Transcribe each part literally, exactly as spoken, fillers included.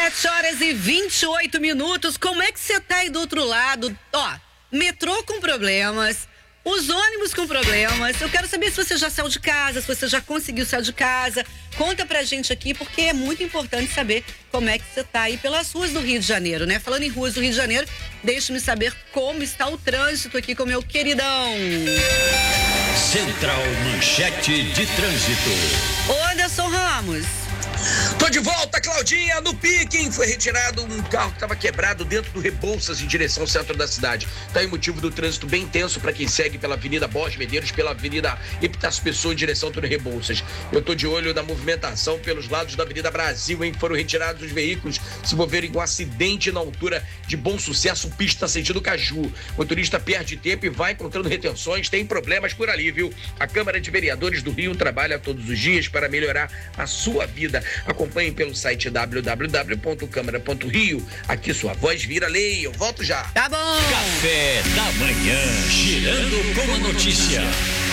sete horas e vinte e oito minutos. Como é que você tá aí do outro lado? Ó, metrô com problemas, os ônibus com problemas. Eu quero saber se você já saiu de casa, se você já conseguiu sair de casa. Conta pra gente aqui, porque é muito importante saber como é que você tá aí pelas ruas do Rio de Janeiro, né? Falando em ruas do Rio de Janeiro, deixe-me saber como está o trânsito aqui com o meu queridão. Central Manchete de Trânsito. Ô, Anderson Ramos. Tô de volta, Claudinha, no pique. Foi retirado um carro que estava quebrado dentro do Rebouças em direção ao centro da cidade. Tá aí o motivo do trânsito bem tenso para quem segue pela Avenida Borges Medeiros, pela Avenida Epitácio Pessoa em direção ao Rebouças. Eu tô de olho na movimentação pelos lados da Avenida Brasil, hein? Foram retirados os veículos se envolveram em um acidente na altura de Bom Sucesso, pista sentido Caju. O motorista perde tempo e vai encontrando retenções, tem problemas por ali, viu? A Câmara de Vereadores do Rio trabalha todos os dias para melhorar a sua vida. Acompanhem pelo site w w w ponto câmara ponto rio. Aqui sua voz vira lei. Eu volto já. Tá bom. Café da manhã, girando com a notícia.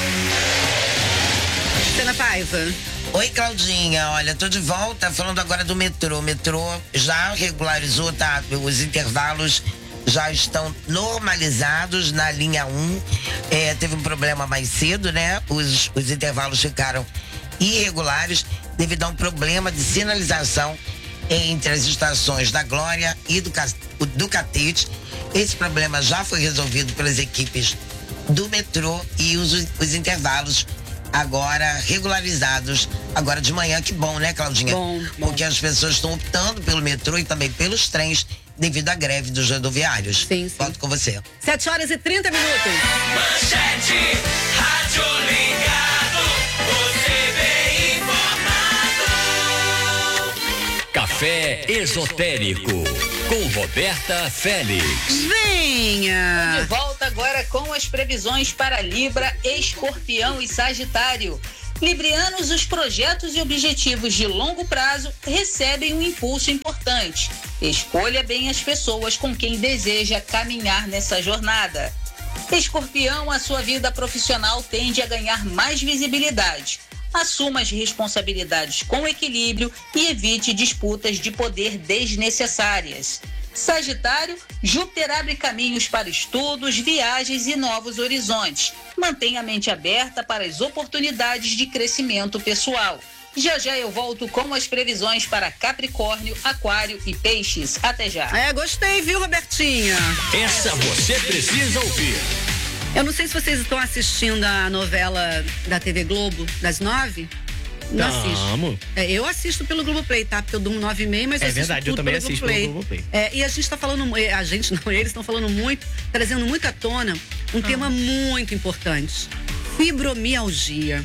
Ana Paiva. Oi, Claudinha, olha, tô de volta falando agora do metrô. O metrô já regularizou, tá? Os intervalos já estão normalizados na linha um. É, teve um problema mais cedo, né? Os, os intervalos ficaram irregulares devido a um problema de sinalização entre as estações da Glória e do, do Catete. Esse problema já foi resolvido pelas equipes do metrô e os, os intervalos agora regularizados, agora de manhã. Que bom, né, Claudinha? Bom, bom. Porque as pessoas estão optando pelo metrô e também pelos trens devido à greve dos rodoviários. Sim, sim. Volto com você. sete horas e trinta minutos. Manchete, rádio ligado, você bem informado. Café Esotérico, com Roberta Félix. Venha! De volta agora com as previsões para Libra, Escorpião e Sagitário. Librianos, os projetos e objetivos de longo prazo recebem um impulso importante. Escolha bem as pessoas com quem deseja caminhar nessa jornada. Escorpião, a sua vida profissional tende a ganhar mais visibilidade. Assuma as responsabilidades com equilíbrio e evite disputas de poder desnecessárias. Sagitário, Júpiter abre caminhos para estudos, viagens e novos horizontes. Mantenha a mente aberta para as oportunidades de crescimento pessoal. Já já eu volto com as previsões para Capricórnio, Aquário e Peixes. Até já. É, gostei, viu, Robertinha? Essa você precisa ouvir. Eu não sei se vocês estão assistindo a novela da T V Globo, das nove. Não assisto. É, eu assisto pelo Globoplay, tá? Porque eu durmo nove e meia, mas É eu assisto verdade, tudo eu também pelo assisto Globoplay. pelo Globoplay. É, e a gente tá falando, a gente não, eles estão falando muito, trazendo muito à tona um tema muito importante. Fibromialgia.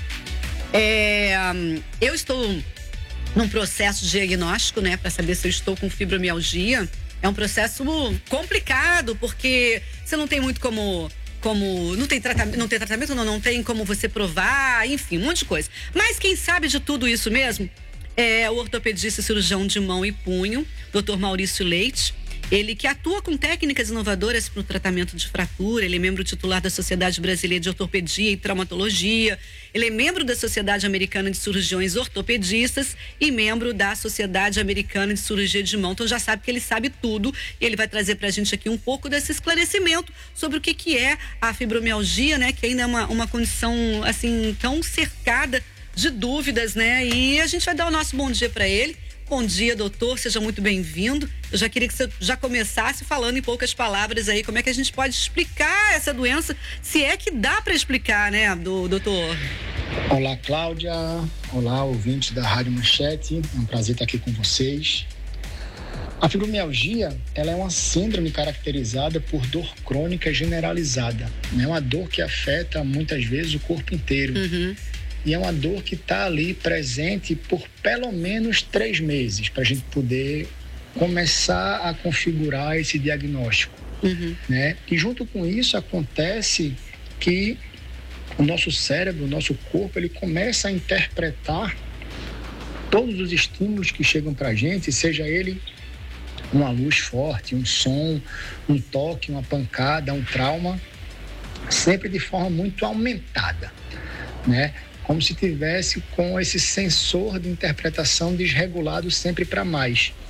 É, eu estou num processo de diagnóstico, né? Pra saber se eu estou com fibromialgia. É um processo complicado, porque você não tem muito como... como não tem tratamento, não tem tratamento, não, não tem como você provar, enfim, um monte de coisa. Mas quem sabe de tudo isso mesmo é o ortopedista e cirurgião de mão e punho, doutor Maurício Leite. Ele que atua com técnicas inovadoras para o tratamento de fratura. Ele é membro titular da Sociedade Brasileira de Ortopedia e Traumatologia. Ele é membro da Sociedade Americana de Cirurgiões Ortopedistas e membro da Sociedade Americana de Cirurgia de Mão. Então já sabe que ele sabe tudo e ele vai trazer pra gente aqui um pouco desse esclarecimento sobre o que que é a fibromialgia, né? Que ainda é uma, uma condição, assim, tão cercada de dúvidas, né? E a gente vai dar o nosso bom dia para ele. Bom dia, doutor, seja muito bem-vindo. Eu já queria que você já começasse falando em poucas palavras aí, como é que a gente pode explicar essa doença, se é que dá para explicar, né, do, doutor? Olá, Cláudia. Olá, ouvintes da Rádio Manchete. É um prazer estar aqui com vocês. A fibromialgia, ela é uma síndrome caracterizada por dor crônica generalizada. É uma dor que afeta muitas vezes o corpo inteiro. Uhum. E é uma dor que está ali presente por pelo menos três meses, para a gente poder começar a configurar esse diagnóstico. Uhum. Né? E junto com isso acontece que o nosso cérebro, o nosso corpo, ele começa a interpretar todos os estímulos que chegam para a gente, seja ele uma luz forte, um som, um toque, uma pancada, um trauma, sempre de forma muito aumentada, né? Como se tivesse com esse sensor de interpretação desregulado sempre para mais.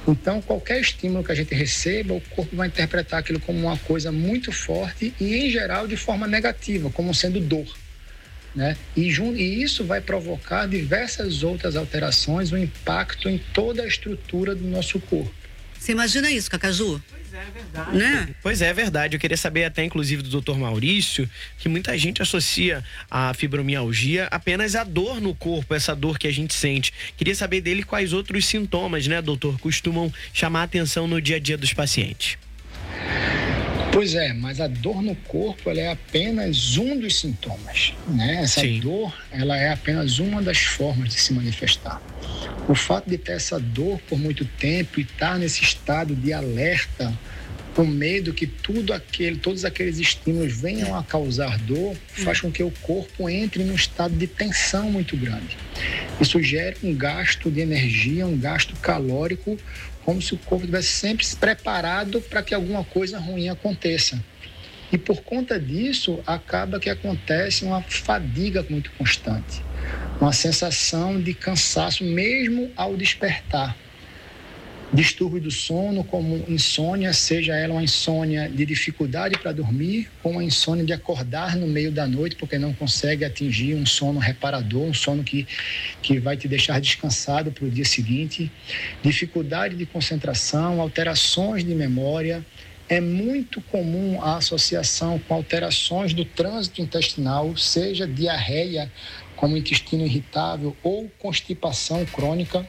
Então, qualquer estímulo que a gente receba, o corpo vai interpretar aquilo como uma coisa muito forte e, em geral, de forma negativa, como sendo dor, né? E, e isso vai provocar diversas outras alterações, um impacto em toda a estrutura do nosso corpo. Você imagina isso, Cacaju? Pois é, é verdade. Né? Pois é, é verdade. Eu queria saber até, inclusive, do doutor Maurício, que muita gente associa a fibromialgia apenas à dor no corpo, essa dor que a gente sente. Queria saber dele quais outros sintomas, né, doutor, costumam chamar a atenção no dia a dia dos pacientes. Pois é, mas a dor no corpo, ela é apenas um dos sintomas, né? Essa Sim. dor, ela é apenas uma das formas de se manifestar. O fato de ter essa dor por muito tempo e estar nesse estado de alerta, com medo que tudo aquele, todos aqueles estímulos venham a causar dor, faz com que o corpo entre num estado de tensão muito grande. Isso gera um gasto de energia, um gasto calórico, como se o corpo estivesse sempre preparado para que alguma coisa ruim aconteça. E por conta disso, acaba que acontece uma fadiga muito constante, uma sensação de cansaço mesmo ao despertar. Distúrbio do sono, como insônia, seja ela uma insônia de dificuldade para dormir ou uma insônia de acordar no meio da noite porque não consegue atingir um sono reparador, um sono que, que vai te deixar descansado para o dia seguinte. Dificuldade de concentração, alterações de memória. É muito comum a associação com alterações do trânsito intestinal, seja diarreia, como intestino irritável, ou constipação crônica.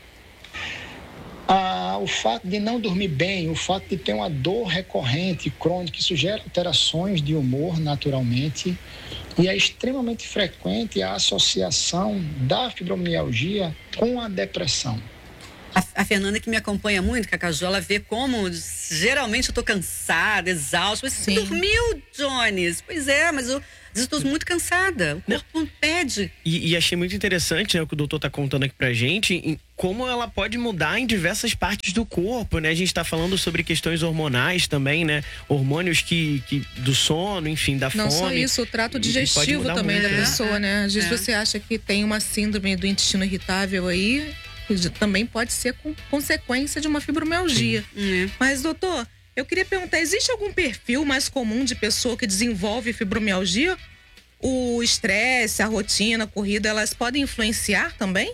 Ah, o fato de não dormir bem, o fato de ter uma dor recorrente, crônica, isso gera alterações de humor naturalmente, e é extremamente frequente a associação da fibromialgia com a depressão. A, a Fernanda, que me acompanha muito, Cacaju, ela vê como geralmente eu tô cansada, exausta. Mas você dormiu, Jones? Pois é, mas eu estou muito cansada. O corpo pede. E, e achei muito interessante, né, o que o doutor tá contando aqui pra gente, em como ela pode mudar em diversas partes do corpo, né? A gente tá falando sobre questões hormonais também, né? Hormônios que, que do sono, enfim, da Não fome. só isso, o trato E- e digestivo pode mudar também muito, da né? pessoa, né? Às vezes É. você acha que tem uma síndrome do intestino irritável aí, que já- também pode ser com consequência de uma fibromialgia. É. Mas, doutor, eu queria perguntar, existe algum perfil mais comum de pessoa que desenvolve fibromialgia? O estresse, a rotina, a corrida, elas podem influenciar também?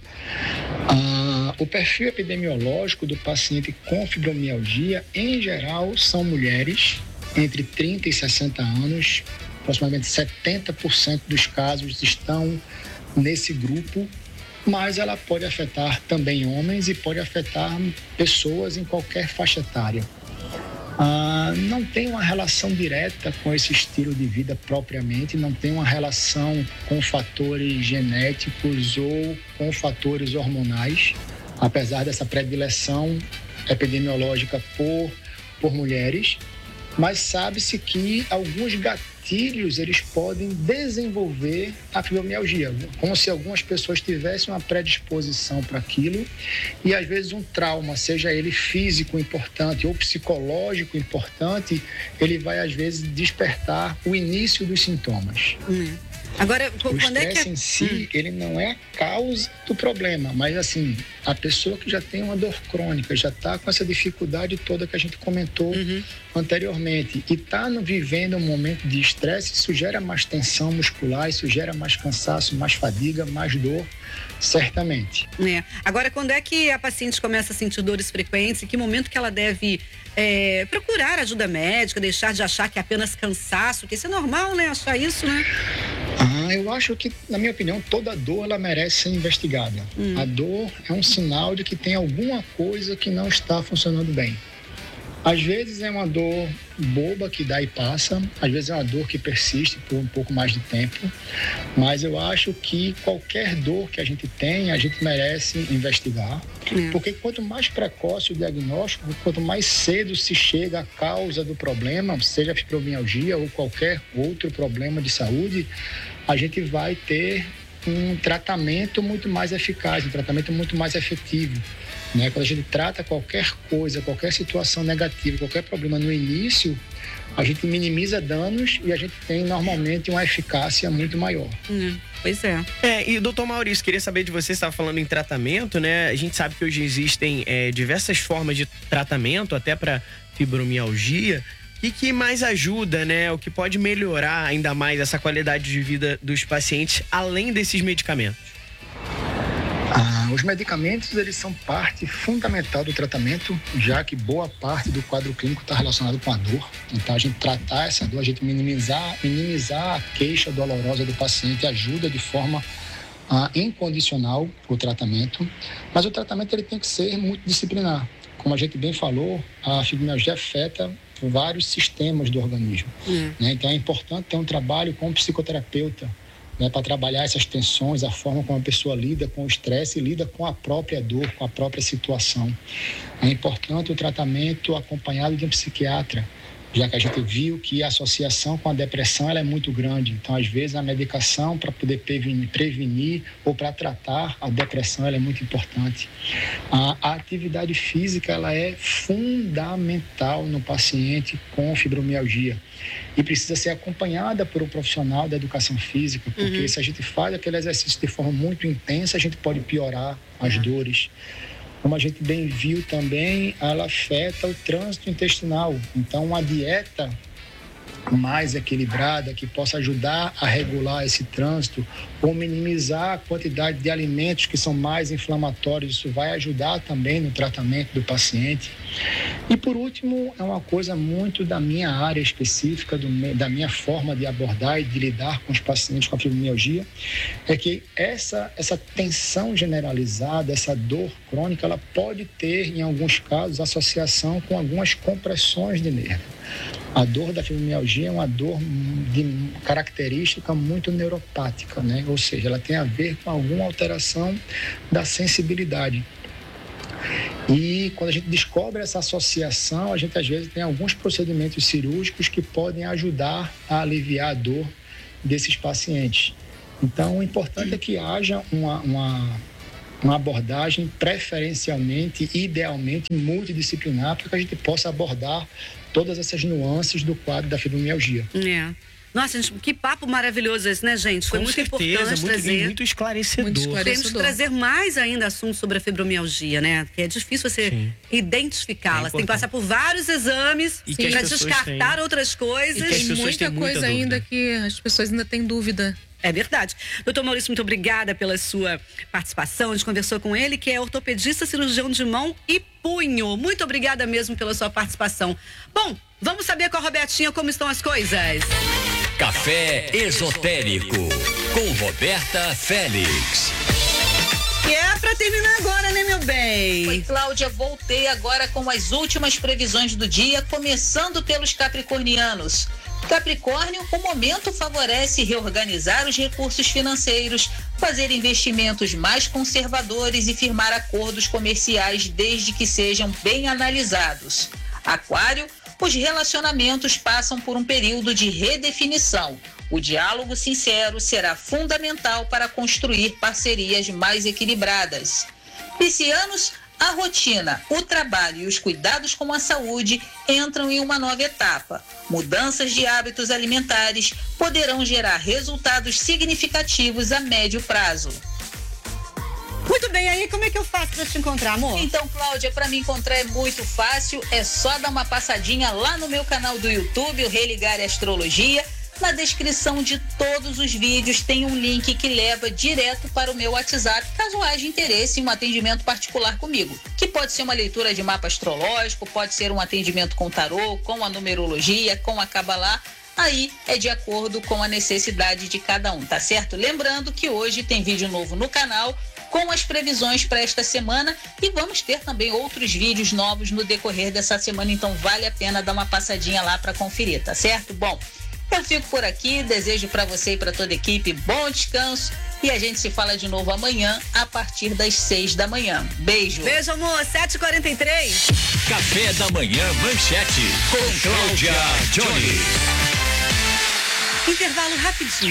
Ah, o perfil epidemiológico do paciente com fibromialgia, em geral, são mulheres entre trinta e sessenta anos. Aproximadamente setenta por cento dos casos estão nesse grupo, mas ela pode afetar também homens e pode afetar pessoas em qualquer faixa etária. Ah, não tem uma relação direta com esse estilo de vida propriamente, não tem uma relação com fatores genéticos ou com fatores hormonais, apesar dessa predileção epidemiológica por, por mulheres, mas sabe-se que alguns gatilhos eles podem desenvolver a fibromialgia, como se algumas pessoas tivessem uma predisposição para aquilo e às vezes um trauma, seja ele físico importante ou psicológico importante, ele vai às vezes despertar o início dos sintomas. Hum. Agora, O quando é que estresse é... em si, ele não é a causa do problema, mas assim, a pessoa que já tem uma dor crônica, já está com essa dificuldade toda que a gente comentou Uhum. anteriormente e está vivendo um momento de estresse, isso gera mais tensão muscular, isso gera mais cansaço, mais fadiga, mais dor, certamente. É. Agora, quando é que a paciente começa a sentir dores frequentes? Em que momento que ela deve é, procurar ajuda médica, deixar de achar que é apenas cansaço? Porque isso é normal, né? Achar isso, né? Ah, eu acho que, na minha opinião, toda dor ela merece ser investigada. Hum. A dor é um sinal de que tem alguma coisa que não está funcionando bem. Às vezes é uma dor boba que dá e passa, às vezes é uma dor que persiste por um pouco mais de tempo, mas eu acho que qualquer dor que a gente tem, a gente merece investigar, É. porque quanto mais precoce o diagnóstico, quanto mais cedo se chega à causa do problema, seja fibromialgia ou qualquer outro problema de saúde, a gente vai ter um tratamento muito mais eficaz, um tratamento muito mais efetivo. Né? Quando a gente trata qualquer coisa, qualquer situação negativa, qualquer problema no início, a gente minimiza danos e a gente tem normalmente uma eficácia muito maior. Hum, pois é. É, e doutor Maurício, queria saber de você, você estava falando em tratamento, né? A gente sabe que hoje existem é, diversas formas de tratamento, até para fibromialgia. O que, que mais ajuda, né? O que pode melhorar ainda mais essa qualidade de vida dos pacientes, além desses medicamentos? Ah, os medicamentos, eles são parte fundamental do tratamento, já que boa parte do quadro clínico está relacionado com a dor. Então, a gente tratar essa dor, a gente minimizar, minimizar a queixa dolorosa do paciente ajuda de forma ah, incondicional o tratamento. Mas o tratamento ele tem que ser multidisciplinar. Como a gente bem falou, a fibromialgia afeta vários sistemas do organismo. Hum. Né? Então, é importante ter um trabalho com um psicoterapeuta, né, para trabalhar essas tensões, a forma como a pessoa lida com o estresse e lida com a própria dor, com a própria situação. É importante o tratamento acompanhado de um psiquiatra, já que a gente viu que a associação com a depressão ela é muito grande. Então, às vezes, a medicação para poder prevenir, prevenir ou para tratar a depressão ela é muito importante. A, a atividade física ela é fundamental no paciente com fibromialgia e precisa ser acompanhada por um profissional da educação física, porque uhum. se a gente faz aquele exercício de forma muito intensa, a gente pode piorar as uhum. dores. Como a gente bem viu também, ela afeta o trânsito intestinal. Então, uma dieta mais equilibrada, que possa ajudar a regular esse trânsito ou minimizar a quantidade de alimentos que são mais inflamatórios, isso vai ajudar também no tratamento do paciente. E, por último, é uma coisa muito da minha área específica, do, da minha forma de abordar e de lidar com os pacientes com a fibromialgia, é que essa, essa tensão generalizada, essa dor crônica, ela pode ter, em alguns casos, associação com algumas compressões de nervo. A dor da fibromialgia é uma dor de característica muito neuropática, né? Ou seja, ela tem a ver com alguma alteração da sensibilidade. E quando a gente descobre essa associação, a gente às vezes tem alguns procedimentos cirúrgicos que podem ajudar a aliviar a dor desses pacientes. Então, o importante é que haja uma, uma, uma abordagem preferencialmente, idealmente multidisciplinar, para que a gente possa abordar todas essas nuances do quadro da fibromialgia. É. Nossa, gente, que papo maravilhoso esse, né, gente? Foi Com muito certeza, importante muito, trazer. muito esclarecedor. Muito esclarecedor. Temos que trazer mais ainda assuntos sobre a fibromialgia, né? Porque é difícil você Sim. identificá-la. É você tem que passar por vários exames E que as para pessoas descartar têm- outras coisas. E que as Tem pessoas muita têm muita coisa ainda dúvida. que as pessoas ainda têm dúvida. É verdade. Doutor Maurício, muito obrigada pela sua participação. A gente conversou com ele, que é ortopedista, cirurgião de mão e punho. Muito obrigada mesmo pela sua participação. Bom, vamos saber com a Robertinha como estão as coisas. Café Esotérico, com Roberta Félix. Que é pra terminar agora, né, meu bem? Oi, Cláudia, voltei agora com as últimas previsões do dia, começando pelos capricornianos. Capricórnio, o momento favorece reorganizar os recursos financeiros, fazer investimentos mais conservadores e firmar acordos comerciais desde que sejam bem analisados. Aquário, os relacionamentos passam por um período de redefinição. O diálogo sincero será fundamental para construir parcerias mais equilibradas. Piscianos, a rotina, o trabalho e os cuidados com a saúde entram em uma nova etapa. Mudanças de hábitos alimentares poderão gerar resultados significativos a médio prazo. Muito bem, aí como é que eu faço pra te encontrar, amor? Então, Cláudia, para me encontrar é muito fácil, é só dar uma passadinha lá no meu canal do YouTube, o Religar Astrologia. Na descrição de todos os vídeos tem um link que leva direto para o meu WhatsApp, caso haja interesse em um atendimento particular comigo, que pode ser uma leitura de mapa astrológico, pode ser um atendimento com tarô, com a numerologia, com a Kabbalah. Aí é de acordo com a necessidade de cada um, tá certo? Lembrando que hoje tem vídeo novo no canal com as previsões para esta semana e vamos ter também outros vídeos novos no decorrer dessa semana, então vale a pena dar uma passadinha lá para conferir, tá certo? Bom, eu fico por aqui, desejo para você e para toda a equipe bom descanso e a gente se fala de novo amanhã a partir das seis da manhã. Beijo! Beijo, amor. sete e quarenta e três. Café da Manhã Manchete, com Cláudia Jones. Intervalo rapidinho.